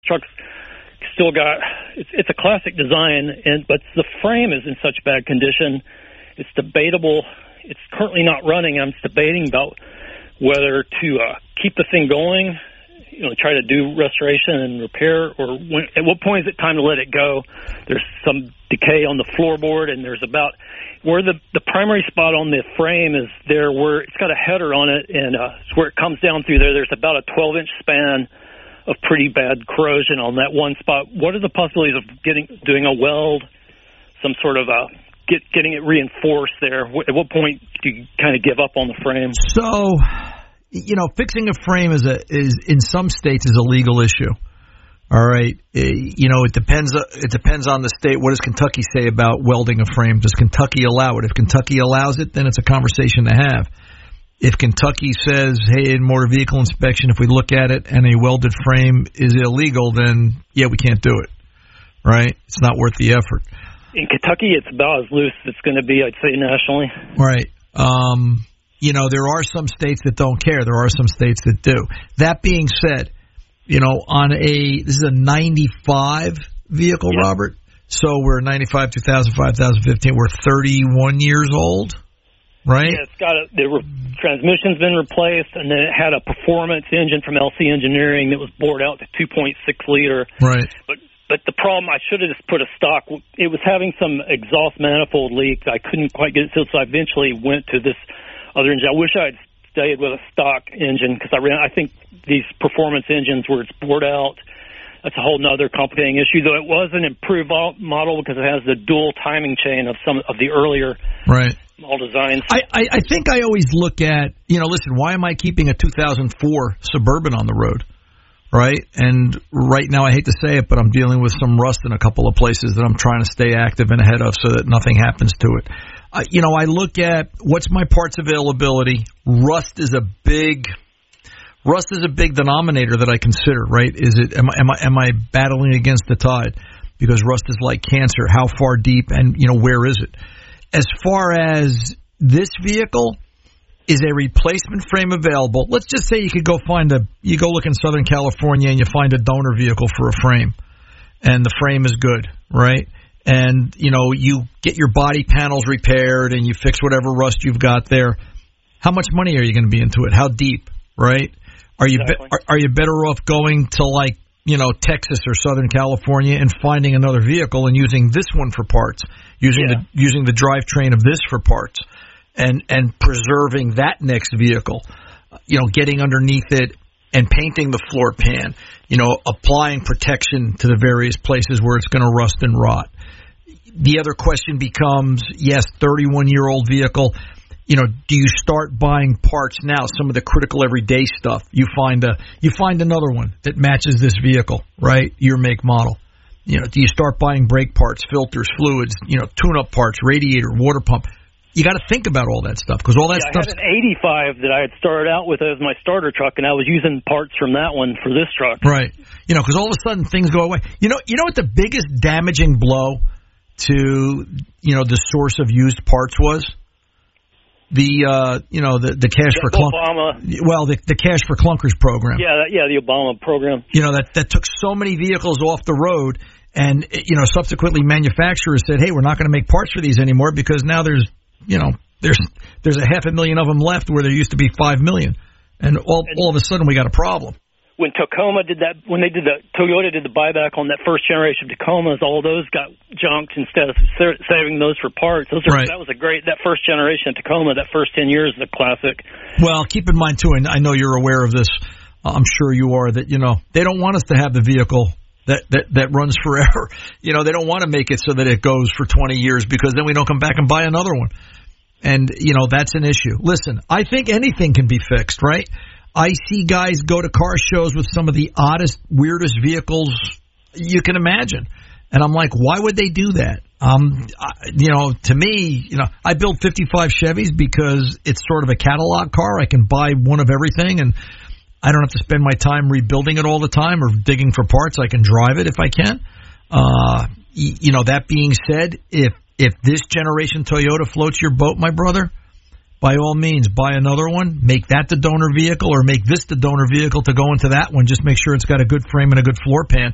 truck's still got, it's a classic design, but the frame is in such bad condition. It's debatable. It's currently not running. I'm debating about whether to keep the thing going, try to do restoration and repair, or at what point is it time to let it go? There's some decay on the floorboard, and there's about where the primary spot on the frame is there, where it's got a header on it, and it's where it comes down through there. There's about a 12-inch span of pretty bad corrosion on that one spot. What are the possibilities of doing a weld, some sort of getting it reinforced there? At what point do you kind of give up on the frame? So, fixing a frame is in some states is a legal issue. All right, it depends on the state. What does Kentucky say about welding a frame? Does Kentucky allow it? If Kentucky allows it, then it's a conversation to have. If Kentucky says, hey, in motor vehicle inspection, if we look at it and a welded frame is illegal, then yeah, we can't do it. Right? It's not worth the effort. In Kentucky, it's about as loose as it's going to be, I'd say, nationally. Right. There are some states that don't care. There are some states that do. That being said, this is a 95 vehicle, yeah. Robert. So we're 95, 2005, 2015. We're 31 years old, right? Yeah, it's got the transmission's been replaced, and then it had a performance engine from LC Engineering that was bored out to 2.6 liter. Right. But the problem, I should have just put a stock. It was having some exhaust manifold leak. I couldn't quite get it filled, so I eventually went to this other engine. I wish I had stayed with a stock engine, because I think these performance engines where it's bored out, that's a whole nother complicating issue, though it was an improved model because it has the dual timing chain of some of the earlier model designs. I think I always look at, listen, why am I keeping a 2004 Suburban on the road? Right? And right now, I hate to say it, but I'm dealing with some rust in a couple of places that I'm trying to stay active and ahead of so that nothing happens to it. I look at what's my parts availability. Rust is a big denominator that I consider, right? Am I battling against the tide? Because rust is like cancer. How far deep and, where is it? As far as this vehicle, is a replacement frame available? Let's just say you go look in Southern California and you find a donor vehicle for a frame, and the frame is good, right? And, you get your body panels repaired and you fix whatever rust you've got there. How much money are you going to be into it? How deep, right? Are you better off going to Texas or Southern California and finding another vehicle and using this one for parts, using the drivetrain of this for parts? And preserving that next vehicle, getting underneath it and painting the floor pan, applying protection to the various places where it's going to rust and rot. The other question becomes, yes, 31-year-old vehicle, do you start buying parts now? Some of the critical everyday stuff. You find another one that matches this vehicle, right? Your make model. Do you start buying brake parts, filters, fluids, tune-up parts, radiator, water pump? You got to think about all that stuff, because all that stuff. I had an 85 that I had started out with as my starter truck, and I was using parts from that one for this truck. Right. Because all of a sudden things go away. You know what the biggest damaging blow to the source of used parts was? The cash for clunkers. Well, the cash for clunkers program. Yeah, the Obama program. That took so many vehicles off the road, and subsequently manufacturers said, hey, we're not going to make parts for these anymore because now there's 500,000 of them left where there used to be 5 million, and all of a sudden we got a problem. When Tacoma did that, when Toyota did the buyback on that first generation of Tacomas, all those got junked instead of saving those for parts. Right. That was that first generation of Tacoma, that first 10 years is a classic. Well, keep in mind too, and I know you're aware of this, I'm sure you are, that they don't want us to have the vehicle that runs forever. They don't want to make it so that it goes for 20 years, because then we don't come back and buy another one. And, that's an issue. Listen, I think anything can be fixed, right? I see guys go to car shows with some of the oddest, weirdest vehicles you can imagine. And I'm like, why would they do that? To me, I build 55 Chevys because it's sort of a catalog car. I can buy one of everything, and I don't have to spend my time rebuilding it all the time or digging for parts. I can drive it if I can. That being said, if this generation Toyota floats your boat, my brother, by all means, buy another one, make that the donor vehicle, or make this the donor vehicle to go into that one. Just make sure it's got a good frame and a good floor pan.